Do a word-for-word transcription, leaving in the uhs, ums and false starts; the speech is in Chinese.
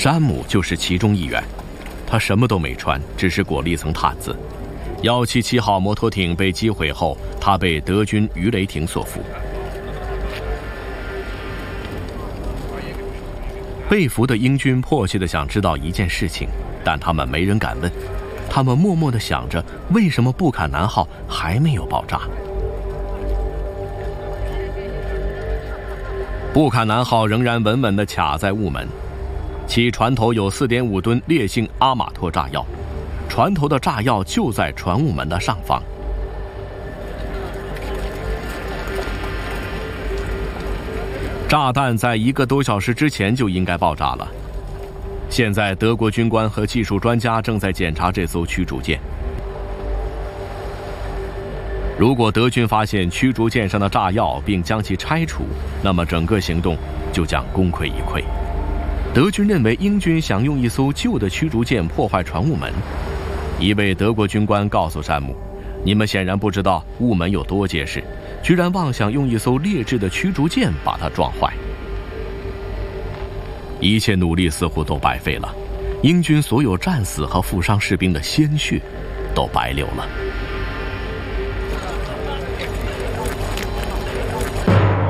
山姆就是其中一员，他什么都没穿，只是裹了一层毯子。一七七号摩托艇被击毁后，他被德军鱼雷艇所俘。被俘的英军迫切地想知道一件事情，但他们没人敢问。他们默默地想着，为什么布坎南号还没有爆炸？布坎南号仍然稳稳地卡在雾门，其船头有 四点五 吨烈性阿马托炸药，船头的炸药就在船坞门的上方。炸弹在一个多小时之前就应该爆炸了。现在德国军官和技术专家正在检查这艘驱逐舰。如果德军发现驱逐舰上的炸药并将其拆除，那么整个行动就将功亏一篑。德军认为英军想用一艘旧的驱逐舰破坏船坞门。一位德国军官告诉山姆：“你们显然不知道坞门有多结实，居然妄想用一艘劣质的驱逐舰把它撞坏。”一切努力似乎都白费了，英军所有战死和负伤士兵的鲜血都白流了。